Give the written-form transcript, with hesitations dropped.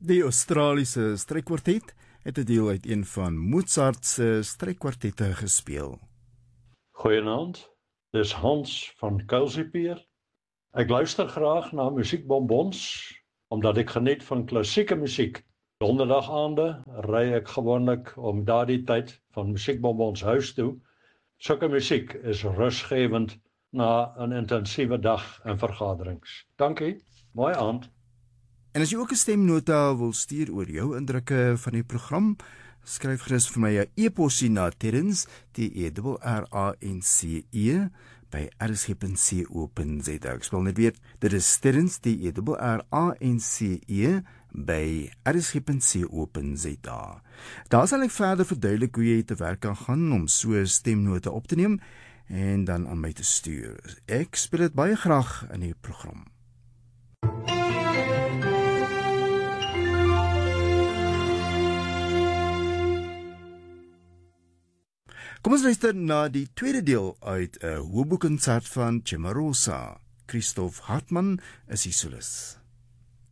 Die Australiese strykkwartet het 'n deel uit een van Mozart se strykkwartette gespeel. Goeienaand, dis Hans van Kuilsrivier. Ek luister graag na musiekbonbons, omdat ek geniet van klassieke musiek. Donderdagaande ry ek gewoonlik om daardie tyd van musiekbonbons huis toe. Sulke musiek is rusgewend na 'n intensiewe dag en vergaderings. Dankie, mooi aand. En as jy ook 'n stemnota wil stuur oor jou indrukke van die program, skryf gerus vir my 'n e-posie na Terrence, TERRANCE, by rsg.co.za. Ek spel net weer, dit is Terrence, TERRANCE, by rsg.co.za. Daar sal ek verder verduidelik hoe jy te werk kan gaan om so 'n stemnota op te neem en dan aan my te stuur. Ek speel dit baie graag in die program. Kom ons luister na die tweede deel uit 'n hoofboekkonsert van Cimarosa. Christoph Hartmann is die solis.